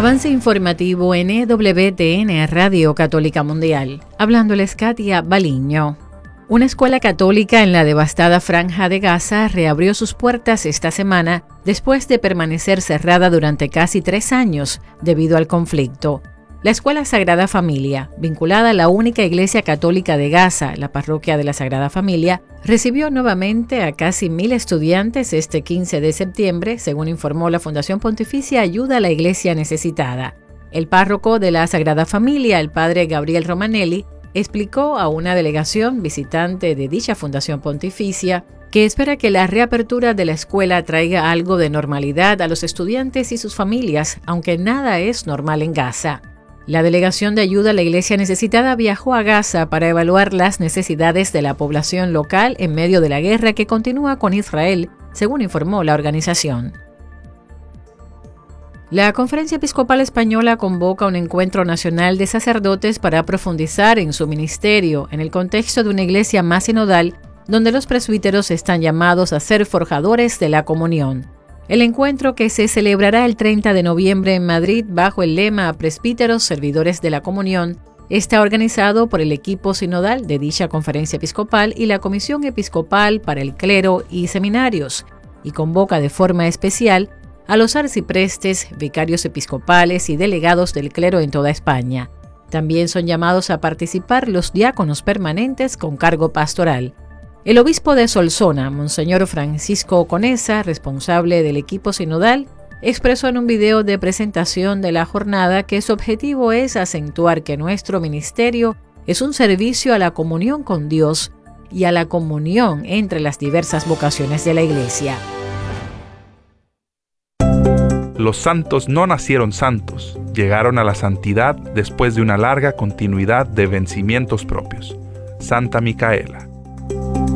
Avance informativo en EWTN Radio Católica Mundial. Hablándoles Katia Baliño. Una escuela católica en la devastada Franja de Gaza reabrió sus puertas esta semana después de permanecer cerrada durante casi 3 años debido al conflicto. La Escuela Sagrada Familia, vinculada a la única iglesia católica de Gaza, la Parroquia de la Sagrada Familia, recibió nuevamente a casi 1,000 estudiantes este 15 de septiembre, según informó la Fundación Pontificia Ayuda a la Iglesia Necesitada. El párroco de la Sagrada Familia, el padre Gabriel Romanelli, explicó a una delegación visitante de dicha Fundación Pontificia que espera que la reapertura de la escuela traiga algo de normalidad a los estudiantes y sus familias, aunque nada es normal en Gaza. La Delegación de Ayuda a la Iglesia Necesitada viajó a Gaza para evaluar las necesidades de la población local en medio de la guerra que continúa con Israel, según informó la organización. La Conferencia Episcopal Española convoca un encuentro nacional de sacerdotes para profundizar en su ministerio en el contexto de una iglesia más sinodal, donde los presbíteros están llamados a ser forjadores de la comunión. El encuentro, que se celebrará el 30 de noviembre en Madrid bajo el lema Presbíteros Servidores de la Comunión, está organizado por el equipo sinodal de dicha conferencia episcopal y la Comisión Episcopal para el Clero y Seminarios, y convoca de forma especial a los arciprestes, vicarios episcopales y delegados del clero en toda España. También son llamados a participar los diáconos permanentes con cargo pastoral. El obispo de Solsona, Monseñor Francisco Conesa, responsable del equipo sinodal, expresó en un video de presentación de la jornada que su objetivo es acentuar que nuestro ministerio es un servicio a la comunión con Dios y a la comunión entre las diversas vocaciones de la Iglesia. Los santos no nacieron santos, llegaron a la santidad después de una larga continuidad de vencimientos propios. Santa Micaela.